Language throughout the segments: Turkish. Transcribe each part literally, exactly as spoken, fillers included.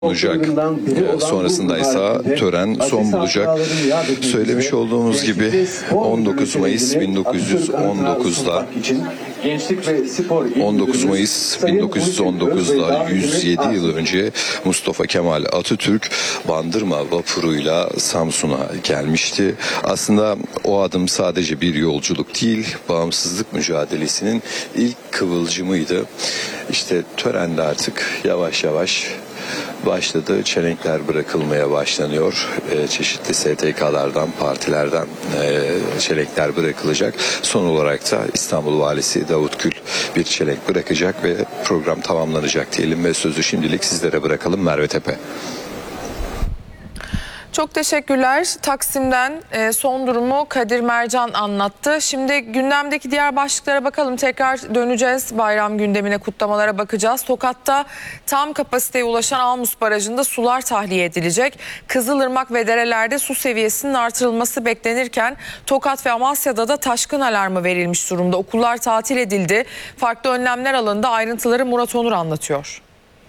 olacak. Sonrasında ise tören son bulacak. Söylemiş olduğumuz gibi on dokuz Mayıs bin dokuz yüz on dokuz'da on dokuz Mayıs bin dokuz yüz on dokuz'da yüz yedi yıl önce Mustafa Kemal Atatürk Bandırma vapuruyla Samsun'a gelmişti. Aslında o adım sadece bir yolculuk değil, bağımsızlık mücadelesinin ilk kıvılcımıydı. İşte törende artık yavaş yavaş başladı. Çelenkler bırakılmaya başlanıyor. E, çeşitli S T K'lardan, partilerden e, çelenkler bırakılacak. Son olarak da İstanbul Valisi Davut Gül bir çelenk bırakacak ve program tamamlanacak diyelim ve sözü şimdilik sizlere bırakalım. Merve Tepe. Çok teşekkürler. Taksim'den son durumu Kadir Mercan anlattı. Şimdi gündemdeki diğer başlıklara bakalım. Tekrar döneceğiz. Bayram gündemine, kutlamalara bakacağız. Tokat'ta tam kapasiteye ulaşan Almus Barajı'nda sular tahliye edilecek. Kızılırmak ve derelerde su seviyesinin artırılması beklenirken Tokat ve Amasya'da da taşkın alarmı verilmiş durumda. Okullar tatil edildi. Farklı önlemler alındı. Ayrıntıları Murat Onur anlatıyor.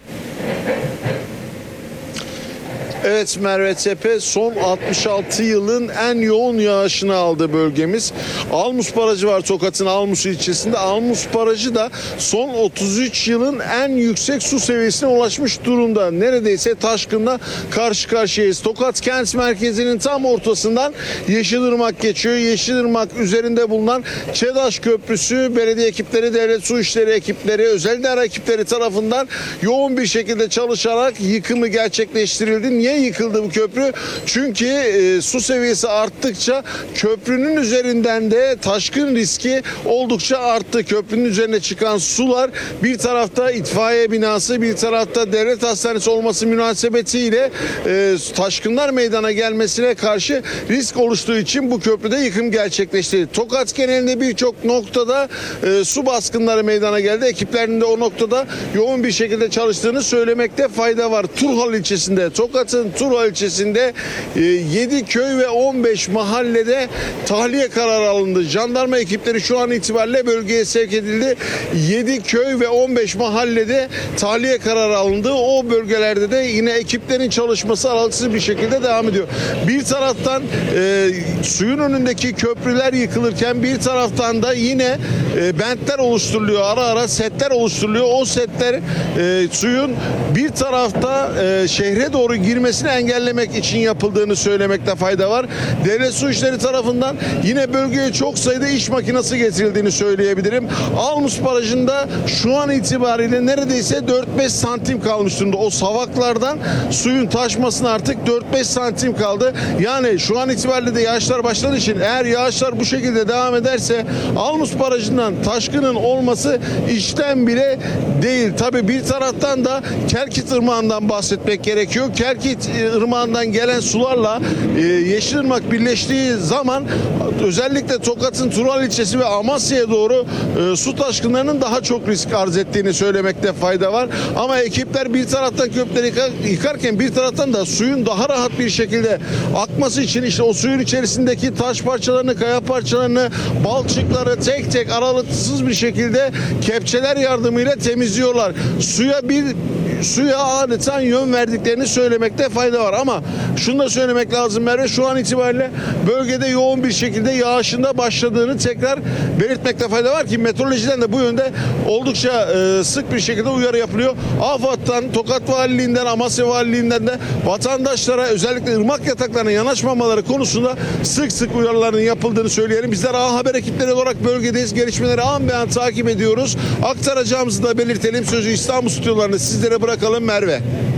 Evet Merve Tepe, son altmış altı yılın en yoğun yağışını aldı bölgemiz. Almus Barajı var Tokat'ın Almus ilçesinde. Almus Barajı da son otuz üç yılın en yüksek su seviyesine ulaşmış durumda. Neredeyse taşkınla karşı karşıyayız. Tokat kent merkezinin tam ortasından Yeşilırmak geçiyor. Yeşilırmak üzerinde bulunan ÇEDAŞ Köprüsü belediye ekipleri, devlet su işleri ekipleri, özel idare ekipleri tarafından yoğun bir şekilde çalışarak yıkımı gerçekleştirildi. Niye yıkıldı bu köprü? Çünkü e, su seviyesi arttıkça köprünün üzerinden de taşkın riski oldukça arttı. Köprünün üzerine çıkan sular bir tarafta itfaiye binası, bir tarafta devlet hastanesi olması münasebetiyle e, taşkınlar meydana gelmesine karşı risk oluştuğu için bu köprüde yıkım gerçekleştirildi. Tokat genelinde birçok noktada e, su baskınları meydana geldi. Ekiplerinin de o noktada yoğun bir şekilde çalıştığını söylemekte fayda var. Turhal ilçesinde, Tokat'ın Turhal ilçesinde yedi köy ve on beş mahallede tahliye kararı alındı. Jandarma ekipleri şu an itibariyle bölgeye sevk edildi. yedi köy ve on beş mahallede tahliye kararı alındı. O bölgelerde de yine ekiplerin çalışması aralıksız bir şekilde devam ediyor. Bir taraftan e, suyun önündeki köprüler yıkılırken bir taraftan da yine e, bentler oluşturuluyor. Ara ara setler oluşturuluyor. O setler e, suyun bir tarafta e, şehre doğru girmesini engellemek için yapıldığını söylemekte fayda var. Devlet Su İşleri tarafından yine bölgeye çok sayıda iş makinesi getirildiğini söyleyebilirim. Almus Barajı'nda şu an itibariyle neredeyse dört beş santim kalmış durumda. O savaklardan suyun taşmasına artık dört beş santim kaldı. Yani şu an itibariyle de yağışlar başladığı için eğer yağışlar bu şekilde devam ederse Almus Barajı'ndan taşkının olması işten bile değil. Tabii bir taraftan da Kerkit Irmağı'ndan bahsetmek gerekiyor. Kerkit Irmağı'ndan gelen sularla e, Yeşilırmak birleştiği zaman özellikle Tokat'ın Turhal ilçesi ve Amasya'ya doğru e, su taşkınlarının daha çok risk arz ettiğini söylemekte fayda var. Ama ekipler bir taraftan köprüleri yıkarken bir taraftan da suyun daha rahat bir şekilde akması için işte o suyun içerisindeki taş parçalarını, kaya parçalarını, balçıkları tek tek aralıksız bir şekilde kepçeler yardımıyla temizliyorlar. Suya bir suya adeta yön verdiklerini söylemekte fayda var. Ama şunu da söylemek lazım Merve, şu an itibariyle bölgede yoğun bir şekilde yağışın da başladığını tekrar belirtmekte fayda var ki meteorolojiden de bu yönde oldukça e, sık bir şekilde uyarı yapılıyor. AFAD'dan, Tokat Valiliğinden, Amasya Valiliğinden de vatandaşlara özellikle ırmak yataklarına yanaşmamaları konusunda sık sık uyarıların yapıldığını söyleyelim. Bizler A Haber ekipleri olarak bölgedeyiz. Gelişmeleri an be an takip ediyoruz. Aktaracağımızı da belirtelim. Sözü İstanbul stüdyolarını sizlere bırakalım Merve.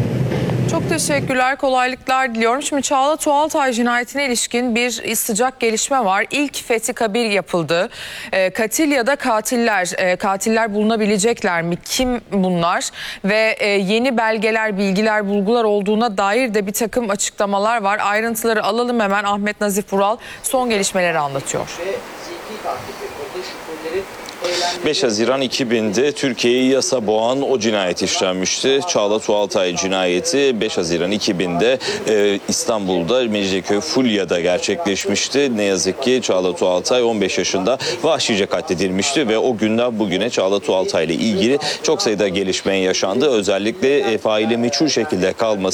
Çok teşekkürler, kolaylıklar diliyorum. Şimdi Çağla Tuğaltay cinayetine ilişkin bir sıcak gelişme var. İlk fethi kabir yapıldı. E, katil ya da katiller, e, katiller bulunabilecekler mi? Kim bunlar? Ve e, yeni belgeler, bilgiler, bulgular olduğuna dair de bir takım açıklamalar var. Ayrıntıları alalım hemen. Ahmet Nazif Vural son gelişmeleri anlatıyor. Ve zihni takip ve şüphelerin beş Haziran iki binde Türkiye'yi yasa boğan o cinayet işlenmişti. Çağla Tuğaltay cinayeti beş Haziran iki binde e, İstanbul'da Mecidiyeköy Fulya'da gerçekleşmişti. Ne yazık ki Çağla Tuğaltay on beş yaşında vahşice katledilmişti ve o günden bugüne Çağla Tuğaltay ile ilgili çok sayıda gelişme yaşandı. Özellikle e, faili meçhul şekilde kalması